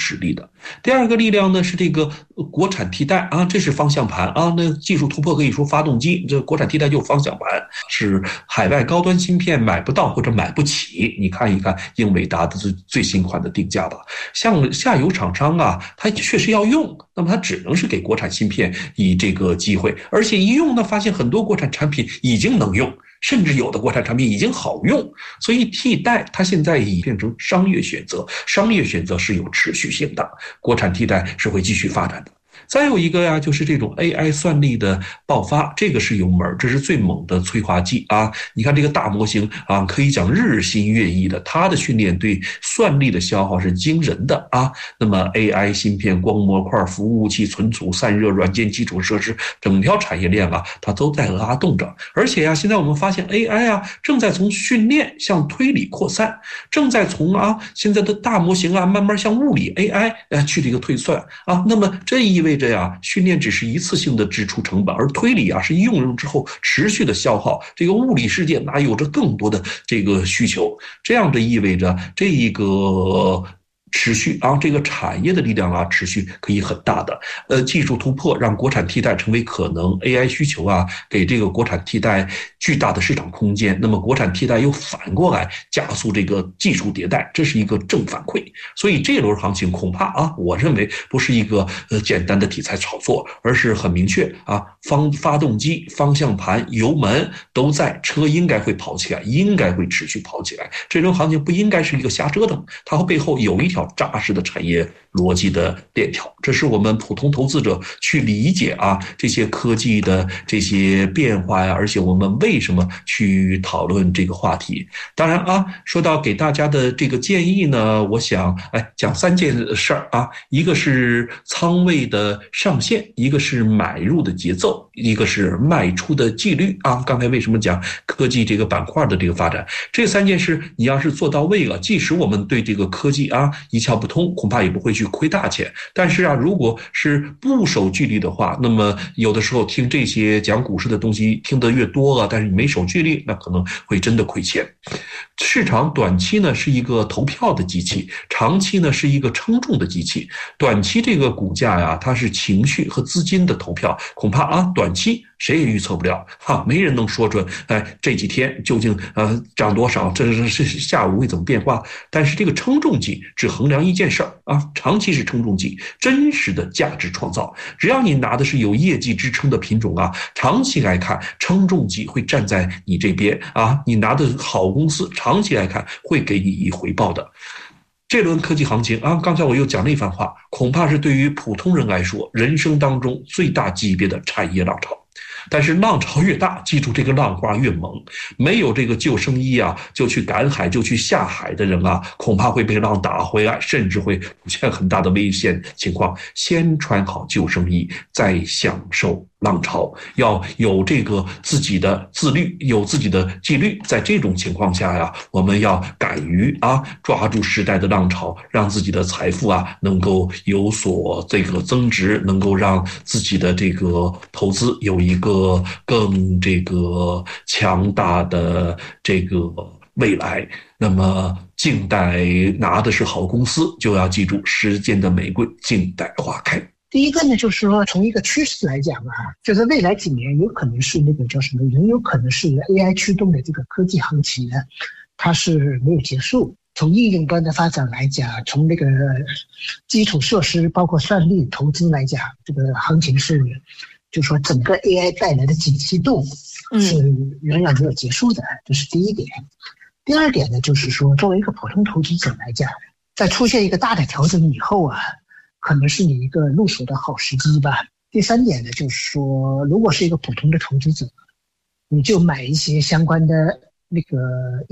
实力的。第二个力量呢是这个国产替代啊，这是方向盘啊。那技术突破可以说发动机，这国产替代就是方向盘，是海外高端芯片买不到或者买不起。你看一看英伟达的最新款的定价吧，像下游厂商啊，它确实要用，那么它只能是给国产芯片以这个机会，而且一用呢，发现很多国产产品已经能用，甚至有的国产产品已经好用，所以替代它现在已变成商业选择，商业选择是有持续性的，国产替代是会继续发展的。再有一个呀，就是这种 AI 算力的爆发，这个是有门，这是最猛的催化剂啊！你看这个大模型啊，可以讲日新月异的，它的训练对算力的消耗是惊人的啊。那么 AI 芯片、光模块、服务器、存储、散热、软件基础设施，整条产业链啊，它都在拉动着。而且呀，现在我们发现 AI 啊，正在从训练向推理扩散，正在从现在的大模型啊，慢慢向物理 AI 去这个推算啊。那么这意味着训练只是一次性的支出成本，而推理是应用之后持续的消耗，这个物理世界有着更多的这个需求，这样的意味着这一个持续这个产业的力量持续可以很大的。技术突破让国产替代成为可能 ，AI 需求给这个国产替代巨大的市场空间。那么国产替代又反过来加速这个技术迭代，这是一个正反馈。所以这轮行情恐怕我认为不是一个简单的题材炒作，而是很明确发动机、方向盘、油门都在，车应该会跑起来，应该会持续跑起来。这轮行情不应该是一个瞎折腾，它背后有一条扎实的产业逻辑的链条，这是我们普通投资者去理解这些科技的这些变化而且我们为什么去讨论这个话题。当然说到给大家的这个建议呢，我想讲3件事儿一个是仓位的上限，一个是买入的节奏，一个是卖出的纪律刚才为什么讲科技这个板块的这个发展，这3件事你要是做到位了，即使我们对这个科技一窍不通，恐怕也不会去亏大钱。但是如果是不守纪律的话，那么有的时候听这些讲股市的东西听得越多了，但是你没守纪律，那可能会真的亏钱。市场短期呢是一个投票的机器，长期呢是一个称重的机器。短期这个股价它是情绪和资金的投票，恐怕短期谁也预测不了没人能说准这几天究竟涨多少，这是下午会怎么变化。但是这个称重计只衡量一件事儿长期是称重计，真实的价值创造。只要你拿的是有业绩支撑的品种长期来看称重计会站在你这边你拿的好公司长期来看会给你以回报的。这轮科技行情刚才我又讲了一番话，恐怕是对于普通人来说人生当中最大级别的产业浪潮。但是浪潮越大，记住这个浪花越猛，没有这个救生衣就去赶海就去下海的人恐怕会被浪打回来，甚至会出现很大的危险情况。先穿好救生衣，再享受浪潮，要有这个自己的自律，有自己的纪律。在这种情况下我们要敢于抓住时代的浪潮，让自己的财富能够有所这个增值，能够让自己的这个投资有一个更这个强大的这个未来。那么静待拿的是好公司，就要记住时间的玫瑰静待花开。 第一个呢，就是说从一个趋势来讲就是未来几年有可能是那个叫什么，很有可能是 AI 驱动的这个科技行情呢，它是没有结束。从应用端的发展来讲，从那个基础设施包括算力投资来讲，这个行情是就是说整个 AI 带来的景气度是远远没有结束的，这是第一点。第二点呢，就是说作为一个普通投资者来讲，在出现一个大的调整以后可能是你一个入手的好时机吧。第三点呢，就是说如果是一个普通的投资者，你就买一些相关的那个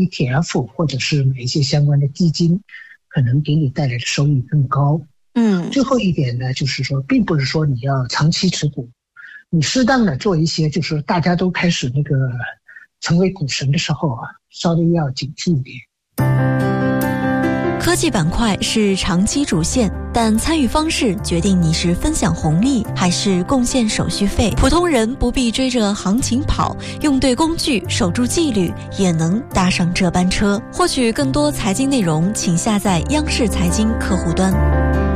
ETF 或者是买一些相关的基金，可能给你带来的收益更高。最后一点呢，就是说并不是说你要长期持股，你适当的做一些就是大家都开始那个成为股神的时候稍微要警惕一点。 科技板块是长期主线，但参与方式决定你是分享红利还是贡献手续费。普通人不必追着行情跑，用对工具，守住纪律，也能搭上这班车。获取更多财经内容，请下载央视财经客户端。